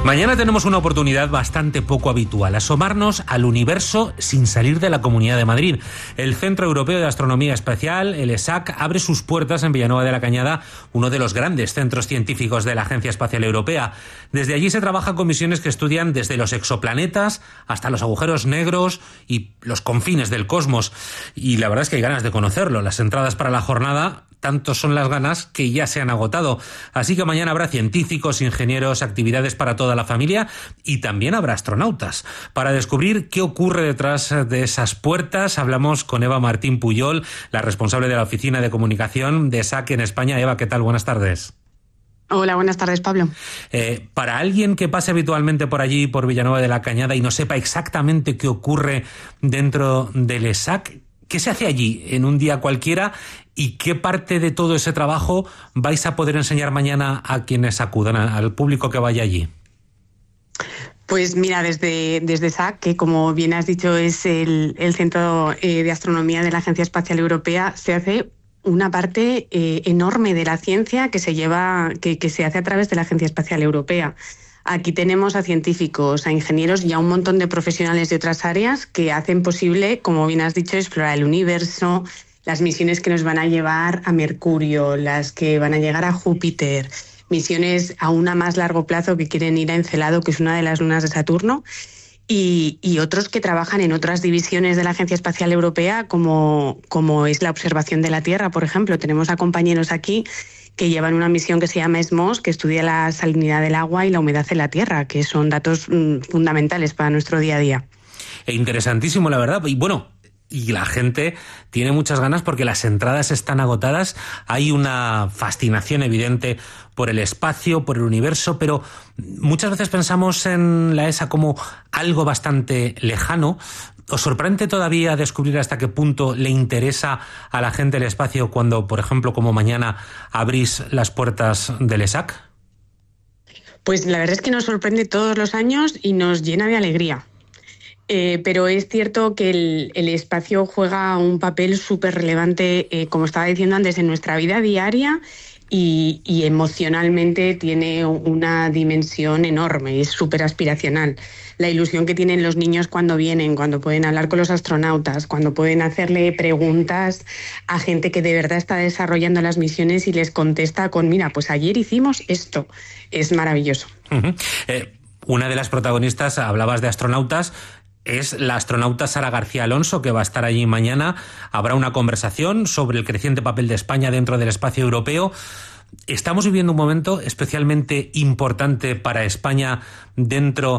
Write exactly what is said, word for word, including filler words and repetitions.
Mañana tenemos una oportunidad bastante poco habitual, asomarnos al universo sin salir de la Comunidad de Madrid. El Centro Europeo de Astronomía Espacial, el ESAC, abre sus puertas en Villanueva de la Cañada, uno de los grandes centros científicos de la Agencia Espacial Europea. Desde allí se trabaja con misiones que estudian desde los exoplanetas hasta los agujeros negros y los confines del cosmos. Y la verdad es que hay ganas de conocerlo. Las entradas para la jornada, tanto son las ganas que ya se han agotado. Así que mañana habrá científicos, ingenieros, actividades para toda la familia y también habrá astronautas. Para descubrir qué ocurre detrás de esas puertas, hablamos con Eva Martín Puyol, la responsable de la Oficina de Comunicación de ESAC en España. Eva, ¿qué tal? Buenas tardes. Hola, buenas tardes, Pablo. Eh, para alguien que pase habitualmente por allí, por Villanueva de la Cañada, y no sepa exactamente qué ocurre dentro del ESAC, ¿qué se hace allí en un día cualquiera y qué parte de todo ese trabajo vais a poder enseñar mañana a quienes acudan, al público que vaya allí? Pues mira, desde, desde ESAC, que como bien has dicho es el, el Centro eh, de Astronomía de la Agencia Espacial Europea, se hace una parte eh, enorme de la ciencia que se lleva, que, que se hace a través de la Agencia Espacial Europea. Aquí tenemos a científicos, a ingenieros y a un montón de profesionales de otras áreas que hacen posible, como bien has dicho, explorar el universo, las misiones que nos van a llevar a Mercurio, las que van a llegar a Júpiter, misiones aún a más largo plazo que quieren ir a Encelado, que es una de las lunas de Saturno, y, y otros que trabajan en otras divisiones de la Agencia Espacial Europea, como, como es la observación de la Tierra, por ejemplo. Tenemos a compañeros aquí que llevan una misión que se llama ESMOS, que estudia la salinidad del agua y la humedad en la Tierra, que son datos mmm, fundamentales para nuestro día a día. E interesantísimo, la verdad. Y bueno, y la gente tiene muchas ganas porque las entradas están agotadas. Hay una fascinación evidente por el espacio, por el universo, pero muchas veces pensamos en la ESA como algo bastante lejano. ¿Os sorprende todavía descubrir hasta qué punto le interesa a la gente el espacio cuando, por ejemplo, como mañana abrís las puertas del ESAC? Pues la verdad es que nos sorprende todos los años y nos llena de alegría. Eh, pero es cierto que el, el espacio juega un papel súper relevante, eh, como estaba diciendo antes, en nuestra vida diaria y, y emocionalmente tiene una dimensión enorme, es súper aspiracional. La ilusión que tienen los niños cuando vienen, cuando pueden hablar con los astronautas, cuando pueden hacerle preguntas a gente que de verdad está desarrollando las misiones y les contesta con, mira, pues ayer hicimos esto. Es maravilloso. Uh-huh. Eh, una de las protagonistas, hablabas de astronautas, es la astronauta Sara García Alonso, que va a estar allí mañana. Habrá una conversación sobre el creciente papel de España dentro del espacio europeo. Estamos viviendo un momento especialmente importante para España dentro